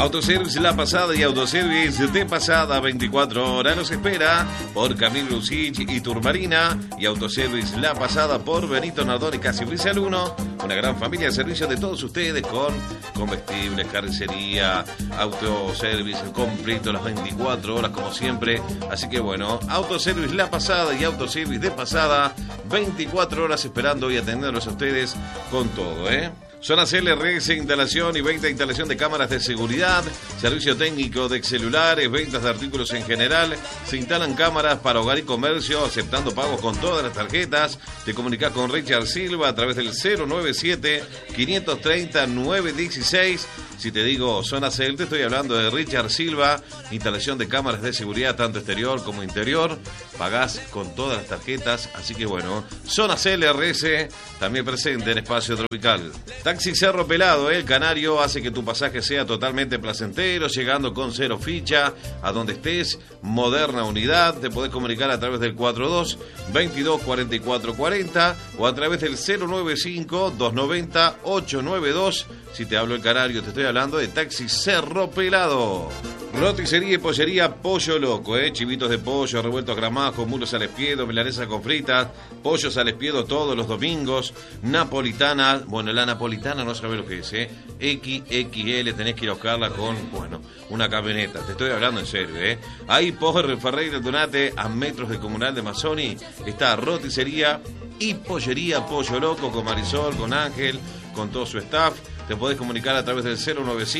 Autoservice La Pasada y Autoservice de Pasada 24 horas los espera por Camilo Lucich y Turmarina y Autoservice La Pasada por Benito Nardoni, casi oficial 1. Una gran familia de servicio de todos ustedes con comestibles, carnicería, autoservice completo las 24 horas como siempre. Así que bueno, Autoservice La Pasada y Autoservice de Pasada 24 horas esperando y atenderlos a ustedes con todo, Zona CLRS, instalación y venta de instalación de cámaras de seguridad, servicio técnico de celulares, ventas de artículos en general. Se instalan cámaras para hogar y comercio, aceptando pagos con todas las tarjetas. Te comunicas con Richard Silva a través del 097-530-916. Si te digo Zona CL, te estoy hablando de Richard Silva, instalación de cámaras de seguridad, tanto exterior como interior. Pagás con todas las tarjetas, así que bueno, Zona CLRS, también presente en Espacio Tropical. Taxi Cerro Pelado, el Canario, hace que tu pasaje sea totalmente placentero, llegando con 0 ficha, a donde estés, moderna unidad. Te podés comunicar a través del 42-22-44-40 o a través del 095-290-892. Si te hablo el Canario, te estoy hablando de Taxi Cerro Pelado. Roticería y pollería Pollo Loco, chivitos de pollo, revueltos gramajos, mulos al espiedo, milanesa con fritas, pollos al espiedo todos los domingos, napolitana, bueno, la napolitana no sabés lo que es, XXL, tenés que ir a buscarla con, bueno, una camioneta, te estoy hablando en serio, Ahí por Ferreira Donate, a metros del Comunal de Mazzoni, está roticería y pollería Pollo Loco con Marisol, con Ángel, con todo su staff. Te podés comunicar a través del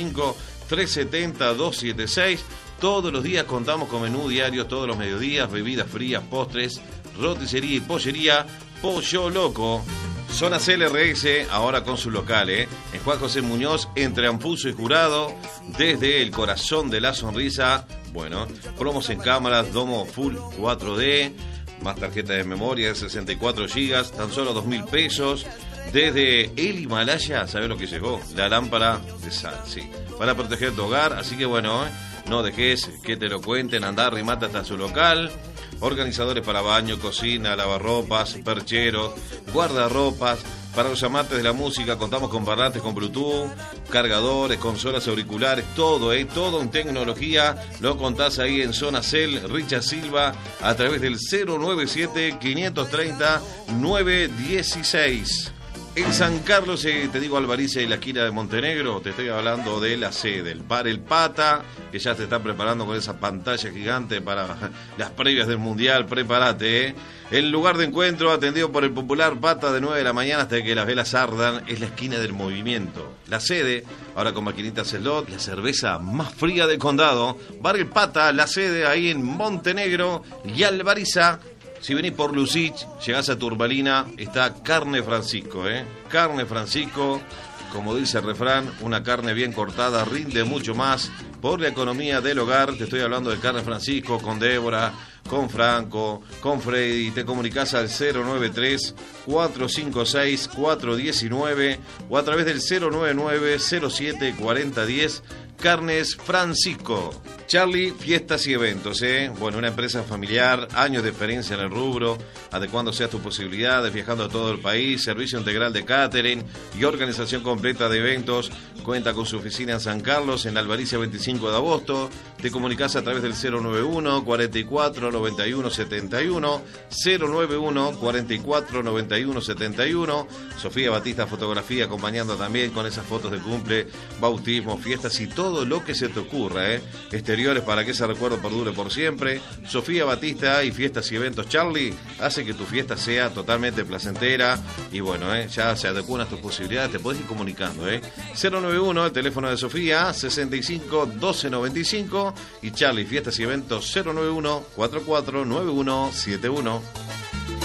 095-370-276. Todos los días contamos con menú diario, todos los mediodías, bebidas frías, postres, roticería y pollería Pollo Loco. Zona CLRS, ahora con su local, en Juan José Muñoz, entre Anfuso y Jurado, desde el corazón de la sonrisa. Bueno, promos en cámaras, domo full 4D, más tarjeta de memoria de 64 GB, tan solo 2.000 pesos. Desde el Himalaya, ¿sabes lo que llegó? La lámpara de sal, sí, para proteger tu hogar. Así que bueno, no dejes que te lo cuenten, andá, remata hasta su local. Organizadores para baño, cocina, lavarropas, percheros, guardarropas. Para los amantes de la música, contamos con parlantes con Bluetooth, cargadores, consolas auriculares, todo, todo en tecnología. Lo contás ahí en Zona Cel, Richard Silva, a través del 097-530-916. En San Carlos, te digo Alvaricia y la esquina de Montenegro, te estoy hablando de la sede, el Bar El Pata, que ya te está preparando con esa pantalla gigante para las previas del Mundial. Prepárate, El lugar de encuentro, atendido por el popular Pata, de 9 de la mañana hasta que las velas ardan, es la esquina del movimiento. La sede, ahora con maquinitas slot, la cerveza más fría del condado. Bar El Pata, la sede ahí en Montenegro y Alvariza. Si venís por Lucich, llegás a Turmalina, está Carne Francisco, Carne Francisco, como dice el refrán, una carne bien cortada rinde mucho más por la economía del hogar. Te estoy hablando de Carne Francisco, con Débora, con Franco, con Freddy. Te comunicás al 093-456-419 o a través del 099-07-4010. Carnes Francisco. Charlie, fiestas y eventos, Bueno, una empresa familiar, años de experiencia en el rubro, adecuándose a tus posibilidades, viajando a todo el país, servicio integral de catering y organización completa de eventos. Cuenta con su oficina en San Carlos, en Alvaricia 25 de agosto. Te comunicas a través del 091-44-91-71, 091-44-91-71. Sofía Batista Fotografía, acompañando también con esas fotos de cumple, bautismo, fiestas y todo lo que se te ocurra, Exteriores para que ese recuerdo perdure por siempre. Sofía Batista y Fiestas y Eventos Charlie hace que tu fiesta sea totalmente placentera. Y bueno, ya se adecuan a tus posibilidades, te podés ir comunicando, 091, el teléfono de Sofía, 65-1295. Y Charlie, Fiestas y Eventos, 091-449171.